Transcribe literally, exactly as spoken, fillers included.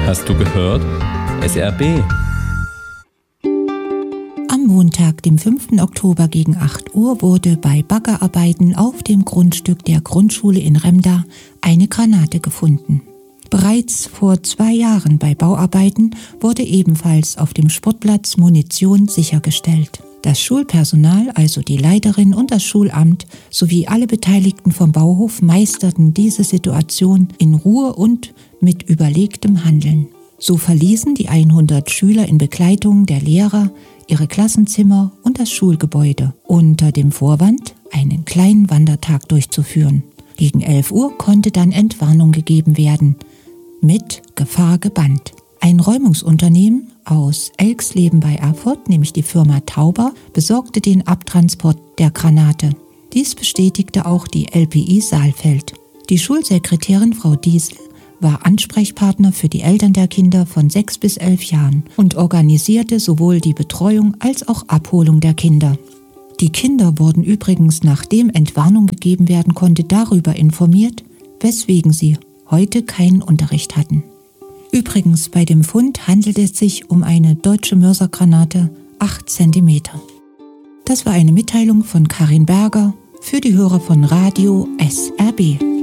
Hast du gehört? S R B. Am Montag, dem fünften Oktober gegen acht Uhr, wurde bei Baggerarbeiten auf dem Grundstück der Grundschule in Remda eine Granate gefunden. Bereits vor zwei Jahren bei Bauarbeiten wurde ebenfalls auf dem Sportplatz Munition sichergestellt. Das Schulpersonal, also die Leiterin und das Schulamt sowie alle Beteiligten vom Bauhof meisterten diese Situation in Ruhe und mit überlegtem Handeln. So verließen die hundert Schüler in Begleitung der Lehrer ihre Klassenzimmer und das Schulgebäude, unter dem Vorwand, einen kleinen Wandertag durchzuführen. Gegen elf Uhr konnte dann Entwarnung gegeben werden, mit Gefahr gebannt. Ein Räumungsunternehmen aus Elxleben bei Erfurt, nämlich die Firma Tauber, besorgte den Abtransport der Granate. Dies bestätigte auch die L P I Saalfeld. Die Schulsekretärin Frau Diesel war Ansprechpartner für die Eltern der Kinder von sechs bis elf Jahren und organisierte sowohl die Betreuung als auch Abholung der Kinder. Die Kinder wurden übrigens, nachdem Entwarnung gegeben werden konnte, darüber informiert, weswegen sie heute keinen Unterricht hatten. Übrigens, bei dem Fund handelt es sich um eine deutsche Mörsergranate acht Zentimeter. Das war eine Mitteilung von Karin Berger für die Hörer von Radio S R B.